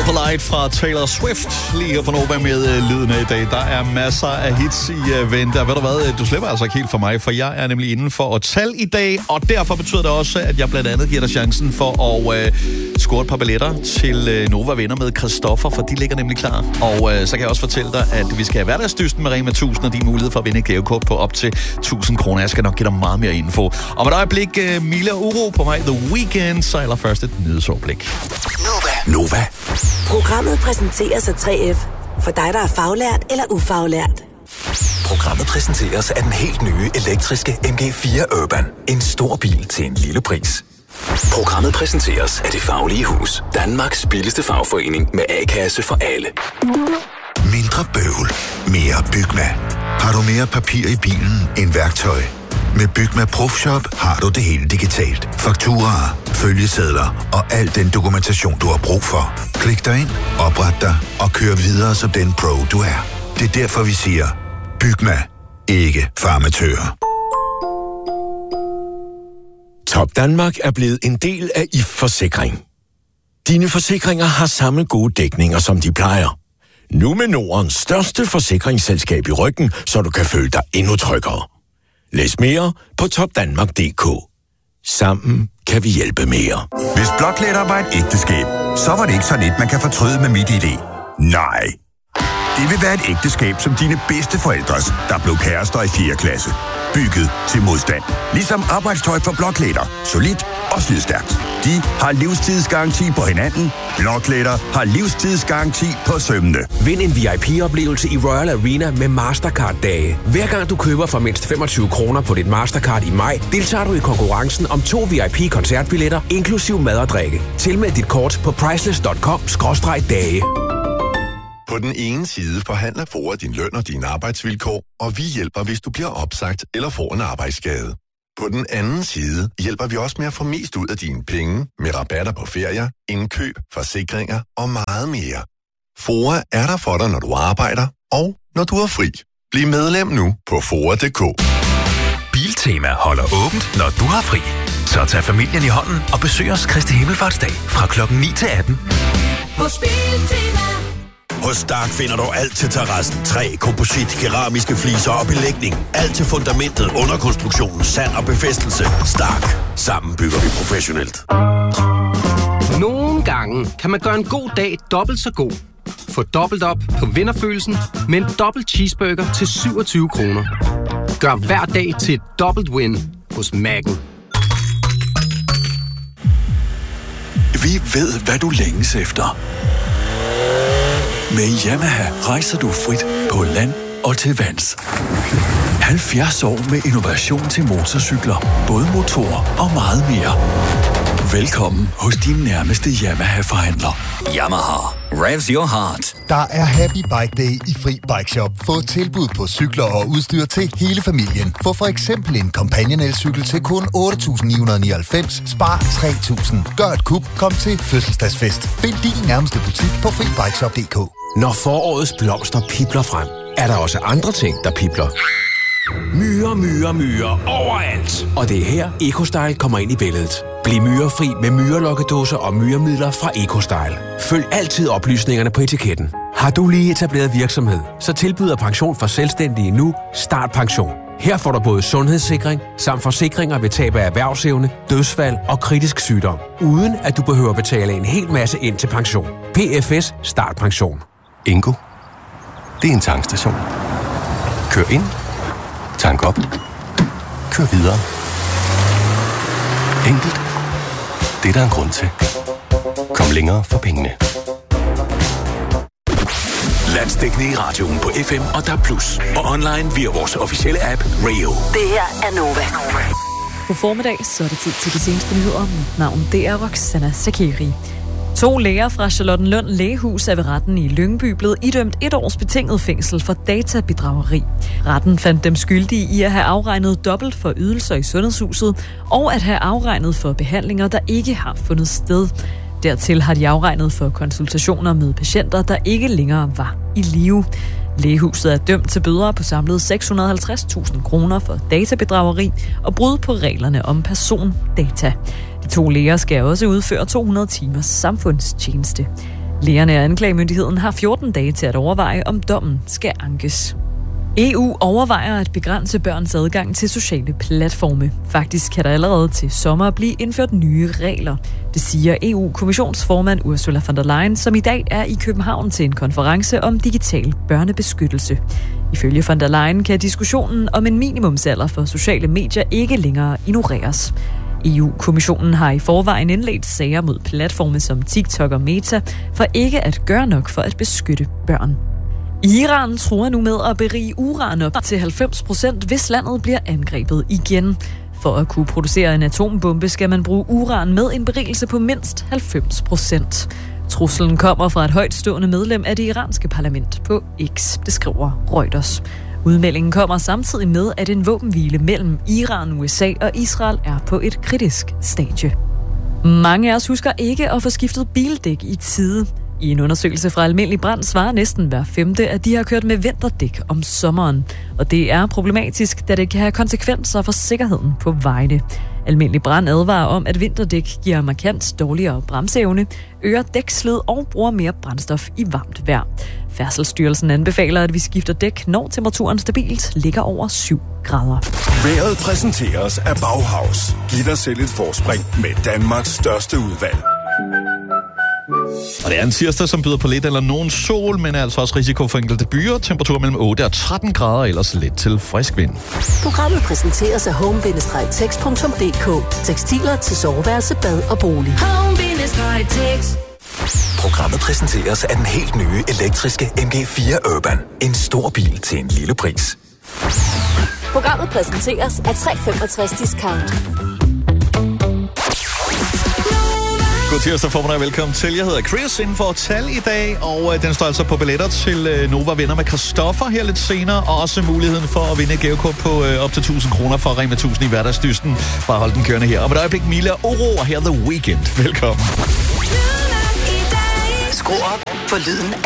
Polite fra Taylor Swift lige her på Nova med lydene i dag. Der er masser af hits i vente. Ved du hvad, du slipper altså ikke helt for mig, for jeg er nemlig inden for at tale i dag, og derfor betyder det også, at jeg blandt andet giver dig chancen for at score et par billetter til Nova Venner med Christoffer, for de ligger nemlig klar. Og så kan jeg også fortælle dig, at vi skal have hverdagsdysten med Rema 1000, og din mulighed for at vinde et gavekort på op til 1000 kroner. Jeg skal nok give dig meget mere info. Og med et øjeblik, Mila Uro på mig The Weeknd, så allerførst et nyhedsoverblik. Nova. Programmet præsenteres af 3F. For dig, der er faglært eller ufaglært. Programmet præsenteres af den helt nye elektriske MG4 Urban. En stor bil til en lille pris. Programmet præsenteres af Det Faglige Hus. Danmarks billigste fagforening med A-kasse for alle. Mindre bøvl. Mere Bygma. Har du mere papir i bilen end værktøj? Med Bygma Profshop har du det hele digitalt. Fakturaer, følgesedler og al den dokumentation, du har brug for. Klik dig ind, opret dig og kør videre som den pro, du er. Det er derfor, vi siger, Bygma. Ikke farmatører. Top Danmark er blevet en del af IF Forsikring. Dine forsikringer har samme gode dækninger, som de plejer. Nu med Nordens største forsikringsselskab i ryggen, så du kan føle dig endnu tryggere. Læs mere på topdanmark.dk. Sammen kan vi hjælpe mere. Hvis Blokletter var et ægteskab, så var det ikke så let, man kan fortryde med MitID. Nej. Det vil være et ægteskab som dine bedste forældres, der blev kærester i 4. klasse. Bygget til modstand. Ligesom arbejdstøj fra Blokletter. Solidt og slidstærkt. De har livstidsgaranti på hinanden. Blokletter har livstidsgaranti på sømmene. Vind en VIP-oplevelse i Royal Arena med Mastercard-dage. Hver gang du køber for mindst 25 kroner på dit Mastercard i maj, deltager du i konkurrencen om 2 VIP-koncertbilletter, inklusiv mad og drikke. Tilmeld dit kort på priceless.com/dage. På den ene side forhandler FOA din løn og dine arbejdsvilkår, og vi hjælper, hvis du bliver opsagt eller får en arbejdsskade. På den anden side hjælper vi også med at få mest ud af dine penge med rabatter på ferier, indkøb, forsikringer og meget mere. FOA er der for dig, når du arbejder og når du er fri. Bliv medlem nu på FOA.dk. Biltema holder åbent, når du har fri. Så tag familien i hånden og besøg os Kristi Himmelfartsdag fra klokken 9 til 18. Hos Biltema. Hos Stark finder du alt til terrassen. Træ, komposit, keramiske fliser og belægning. Alt til fundamentet, underkonstruktionen, sand og befæstelse. Stark. Sammen bygger vi professionelt. Nogle gange kan man gøre en god dag dobbelt så god. Få dobbelt op på vinderfølelsen med en dobbelt cheeseburger til 27 kroner. Gør hver dag til et dobbelt win hos Mac'en. Vi ved, hvad du længes efter. Med Yamaha rejser du frit på land og til vands. 70 år med innovation til motorcykler, både motorer og meget mere. Velkommen hos din nærmeste Yamaha-forhandler. Yamaha. Revs your heart. Der er Happy Bike Day i Fri Bike Shop. Få tilbud på cykler og udstyr til hele familien. Få for eksempel en Companion elcykel til kun 8.999. Spar 3.000. Gør et kup. Kom til fødselsdagsfest. Find din nærmeste butik på FriBikeShop.dk. Når forårets blomster pipler frem, er der også andre ting, der pipler. Myrer overalt. Og det er her EcoStyle kommer ind i billedet. Bliv myrefri med myrelokkedåser og myremidler fra EcoStyle. Følg altid oplysningerne på etiketten. Har du lige etableret virksomhed, så tilbyder Pension for Selvstændige nu Start Pension. Her får du både sundhedssikring samt forsikringer ved tab af erhvervsevne, dødsfald og kritisk sygdom, uden at du behøver betale en hel masse ind til pension. PFS Start Pension. Ingo. Det er en tankstation. Kør ind. Tank op. Kør videre. Enkelt. Det er der en grund til. Kom længere for pengene. Landsdækkende i radioen på FM og DAB+. Og online via vores officielle app Radio. Det her er Nova. God formiddag, så er det tid til de seneste nyheder. Mit navn det er Roxanna Sakiri. 2 læger fra Charlottenlund Lægehus er ved retten i Lyngby blevet idømt 1 års betinget fængsel for databedrageri. Retten fandt dem skyldige i at have afregnet dobbelt for ydelser i sundhedshuset og at have afregnet for behandlinger, der ikke har fundet sted. Dertil har de afregnet for konsultationer med patienter, der ikke længere var i live. Lægehuset er dømt til bøder på samlet 650.000 kroner for databedrageri og brud på reglerne om persondata. De 2 læger skal også udføre 200 timers samfundstjeneste. Lægerne og anklagemyndigheden har 14 dage til at overveje, om dommen skal ankes. EU overvejer at begrænse børns adgang til sociale platforme. Faktisk kan der allerede til sommer blive indført nye regler. Det siger EU-kommissionsformand Ursula von der Leyen, som i dag er i København til en konference om digital børnebeskyttelse. Ifølge von der Leyen kan diskussionen om en minimumsalder for sociale medier ikke længere ignoreres. EU-kommissionen har i forvejen indledt sager mod platforme som TikTok og Meta for ikke at gøre nok for at beskytte børn. Iran truer nu med at berige uran op til 90%, hvis landet bliver angrebet igen. For at kunne producere en atombombe skal man bruge uran med en berigelse på mindst 90%. Truslen kommer fra et højtstående medlem af det iranske parlament på X, det skriver Reuters. Udmeldingen kommer samtidig med, at en våbenhvile mellem Iran, USA og Israel er på et kritisk stadie. Mange af os husker ikke at få skiftet bildæk i tide. I en undersøgelse fra Almindelig Brand svarer næsten hver femte, at de har kørt med vinterdæk om sommeren. Og det er problematisk, da det kan have konsekvenser for sikkerheden på vejene. Almindelig Brand advarer om, at vinterdæk giver markant dårligere bremseevne, øger dækslid og bruger mere brændstof i varmt vejr. Færdselsstyrelsen anbefaler, at vi skifter dæk, når temperaturen stabilt ligger over 7 grader. Vejret præsenteres af Bauhaus. Giv dig selv et forspring med Danmarks største udvalg. Og det er en tirsdag, som byder på lidt eller nogen sol, men altså også risiko for enkelte byer. Temperatur mellem 8 og 13 grader, ellers lidt til frisk vind. Programmet præsenteres af home-tex.dk. Tekstiler til soveværelse, bad og bolig. Home-tex. Programmet præsenteres af den helt nye elektriske MG4 Urban. En stor bil til en lille pris. Programmet præsenteres af 365 Discount. God tirsdag formiddag, velkommen til. Jeg hedder Chris inden for tal i dag, og den står altså på billetter til Nova Venner med Christoffer her lidt senere, og også muligheden for at vinde et gavekort på op til 1000 kroner for Rema 1000 i hverdagsdysten. Bare hold den kørende her. Og med et øjeblik, Mila Oro og her The Weekend. Velkommen. Skru op for lyden